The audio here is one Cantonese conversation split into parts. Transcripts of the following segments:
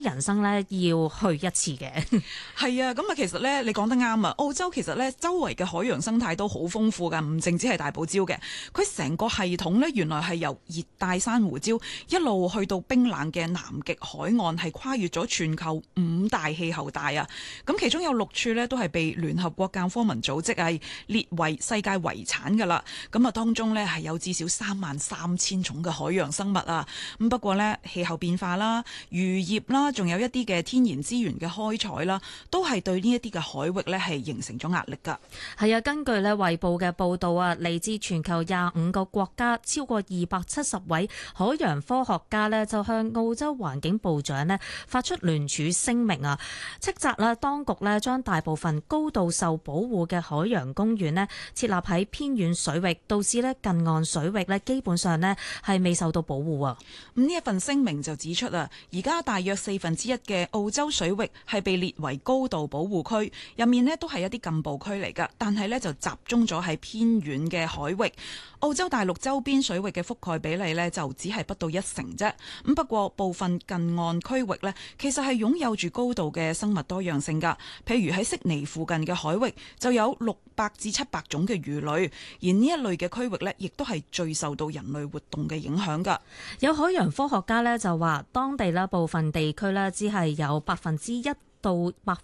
人生咧要去一次嘅。 係啊，咁啊，其實咧你講得啱啊！澳洲其實咧周圍嘅海洋生態都好豐富㗎，唔淨止係大堡礁嘅。佢成個系統咧原來係由熱帶珊瑚礁一路去到冰冷嘅南極海岸，係跨越咗全球5大氣候帶啊！咁其中有6處咧都係被聯合國教科文組織係列為世界遺產㗎啦。咁啊當中咧係有至少33000種嘅海洋生物啊！咁不過咧氣候變化啦、漁業啦，仲有一啲嘅天然資源嘅開採啦，都係對呢一啲嘅海域咧係形成咗壓力㗎。 係啊，根據咧衛報嘅報導啊，嚟自全球25個國家，超過270位海洋科學家呢就向澳洲環境部長呢發出聯署聲明啊，斥責啦當局呢將大部分高度受保護嘅海洋公園呢設立喺偏遠水域，導致呢近岸水域呢基本上呢係未受到保護啊。 咁呢一份聲明就指出啊，而家大約1/4嘅澳洲水域係被列為高度保護區，入面呢都係一啲禁捕區嚟㗎，但係呢就集中咗喺偏遠嘅海域。澳洲大陸周邊水域嘅覆蓋比例呢就只係不到1成啫。咁不過部分近岸區域呢，其實係擁有住高度嘅生物多樣性㗎。譬如喺悉尼附近嘅海域就有600至700種嘅魚類，而呢一類嘅區域呢，亦都係最受到人類活動嘅影響㗎。 有海洋科學家呢就話，當地呢部分地區呢只係有1%到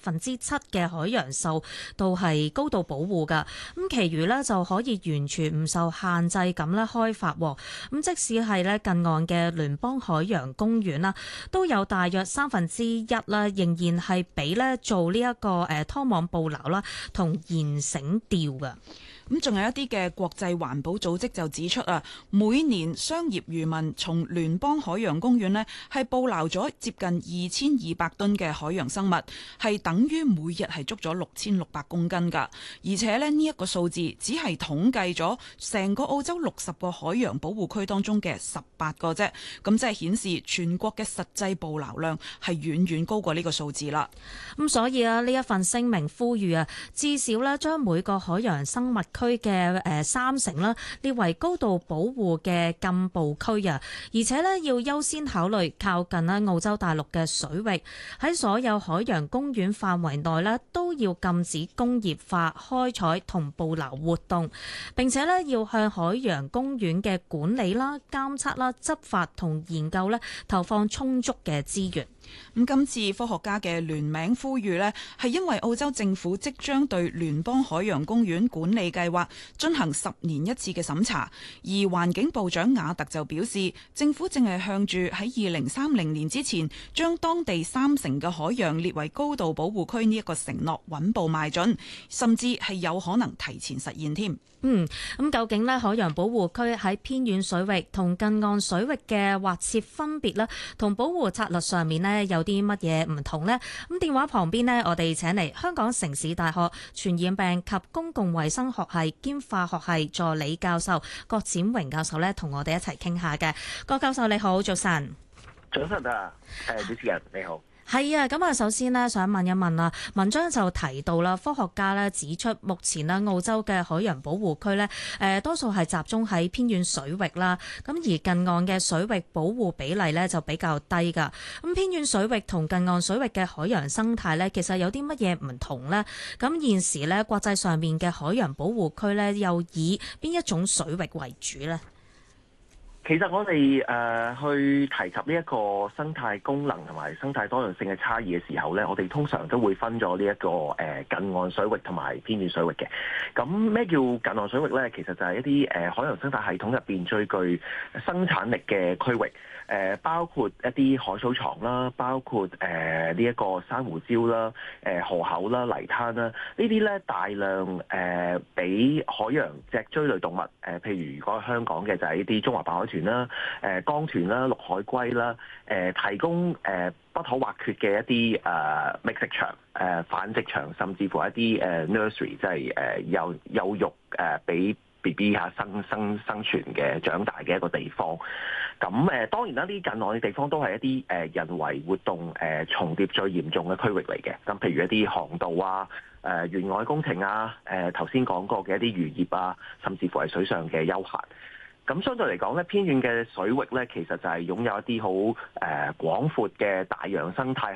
7%嘅海洋受到係高度保護㗎，咁其餘呢就可以完全唔受限制咁咧開發。咁即使係咧近岸嘅聯邦海洋公園啦，都有大約1/3啦，仍然係俾咧做呢一個拖網捕撈啦同延繩釣㗎。 咁仲有一啲嘅國際環保組織就指出啊，每年商業漁民從聯邦海洋公園呢係捕撈咗接近2200噸嘅海洋生物，係等於每日係捉咗6600公斤㗎。而且呢一個數字只係統計咗成個澳洲60個海洋保護區當中嘅18個啫。咁即係顯示全國嘅實際捕撈量係遠遠高過呢個數字啦。 咁所以啊，呢一份聲明呼籲啊，至少咧將每個海洋生物區嘅30%啦列為高度保護嘅禁捕區啊，而且咧要優先考慮靠近啦澳洲大陸嘅水域，喺所有海洋公園範圍內咧都要禁止工業化開採同捕撈活動，並且咧要向海洋公園嘅管理啦、監測啦、執法同研究咧投放充足嘅資源。 咁今次科學家嘅聯名呼籲呢，係因為澳洲政府即將對聯邦海洋公園管理計劃進行10年一次嘅審查，而環境部長雅特就表示，政府正係向住喺2030年之前將當地30%嘅海洋列為高度保護區呢一個承諾穩步邁進，甚至係有可能提前實現添。 咁究竟呢海洋保護區喺偏遠水域同近岸水域嘅劃設分別呢，同保護策略上面呢有啲乜嘢唔同呢？咁電話旁邊呢，我哋請嚟香港城市大學傳染病及公共衛生學系兼化學系助理教授郭展榮教授呢，同我哋一齊傾下嘅。郭教授你好，早晨。 早晨啊，主持人你好。 係啊，咁啊，首先呢，想問一問啦，文章就提到啦，科學家呢指出，目前呢澳洲嘅海洋保護區呢，多數係集中喺偏遠水域啦，咁而近岸嘅水域保護比例呢就比較低㗎。咁偏遠水域同近岸水域嘅海洋生態呢，其實有啲乜嘢唔同呢？咁現時呢，國際上面嘅海洋保護區呢，又以邊一種水域為主呢？ 其實我哋去提及呢一個生態功能同埋生態多樣性嘅差異嘅時候咧，我哋通常都會分咗呢一個近岸水域同埋偏遠水域嘅。咁咩叫近岸水域咧？其實就係一啲海洋生態系統入邊最具生產力嘅區域。包括一啲海草床啦，包括呢一個珊瑚礁啦、河口啦、泥灘啦，呢啲咧大量俾海洋脊椎類動物，譬如如果香港嘅就係一啲中華白海豚啦、江豚啦、綠海龜啦，提供不可或缺嘅一啲覓食場、繁殖場，甚至乎一啲nursery，即係幼育俾BB 生存嘅長大嘅一個地方。咁當然啦，呢近岸嘅地方都係一啲人為活動重疊最嚴重嘅區域嚟嘅。咁譬如一啲航道啊、沿岸工程啊、頭先講過嘅一啲漁業啊，甚至乎係水上嘅休閒。 咁相對嚟講咧，偏遠嘅水域咧，其實就係擁有一啲好廣闊嘅大洋生態